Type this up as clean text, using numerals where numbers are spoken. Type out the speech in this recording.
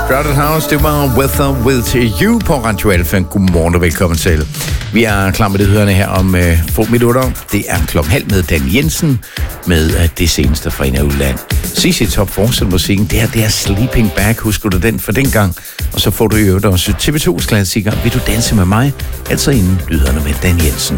Crowded House, det var Weather With You på Radio Alfa. Godmorgen og velkommen til. Vi er klar med det hørende her om få minutter. Det er 12:30 med Dan Jensen med det seneste fra en af udland. CC Top fortsætter musikken. Det er Sleeping Bag. Husker du den for dengang? Og så får du i øvrigt også TV2's klassiker. Vil du danse med mig? Altså inden lyderne med Dan Jensen.